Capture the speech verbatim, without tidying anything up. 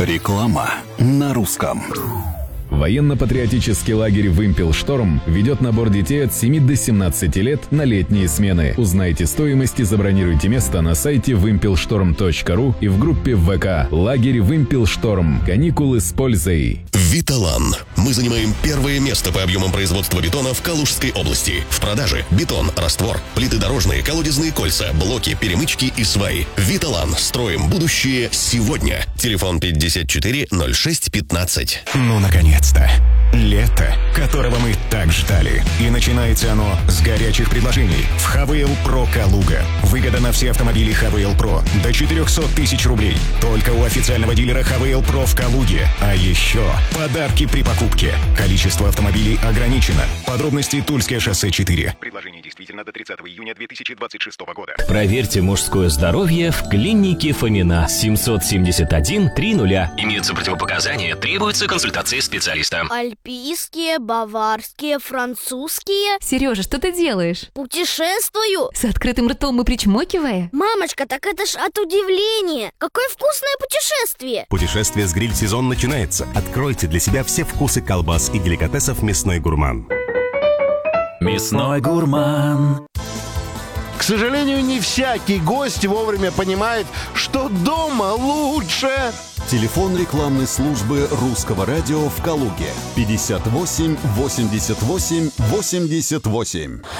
Реклама на русском. Военно-патриотический лагерь «Вымпел-Шторм» ведет набор детей от семи до семнадцати лет на летние смены. Узнайте стоимость и забронируйте место на сайте вымпел шторм точка ру и в группе ВК «Лагерь «Вымпел-Шторм». Каникулы с пользой. Виталан. Мы занимаем первое место по объемам производства бетона в Калужской области. В продаже бетон, раствор, плиты дорожные, колодезные кольца, блоки, перемычки и сваи. Виталан. Строим будущее сегодня. Телефон пятьдесят четыре ноль шесть пятнадцать. Ну, наконец-то. Лето, которого мы так ждали. И начинается оно с горячих предложений в ХВЛ Про Калуга. Выгода на все автомобили ХВЛ Про до четыреста тысяч рублей. Только у официального дилера ХВЛ Про в Калуге. А еще подарки при покупке. Количество автомобилей ограничено. Подробности Тульское шоссе четыре. Предложение действительно до тридцатого июня две тысячи двадцать шестого года. Проверьте мужское здоровье в клинике Фомина. семьсот семьдесят один три нуля. Имеются противопоказания, требуется консультация специалиста. Альпийские, баварские, французские. Сережа, что ты делаешь? Путешествую. С открытым ртом и причмокивая? Мамочка, так это ж от удивления. Какое вкусное путешествие. Путешествие с гриль-сезон начинается. Откройте для себя все вкусы колбас и деликатесов «Мясной гурман». Мясной гурман. К сожалению, не всякий гость вовремя понимает, что дома лучше. Телефон рекламной службы Русского радио в Калуге. пятьдесят восемь восемьдесят восемь восемьдесят восемь.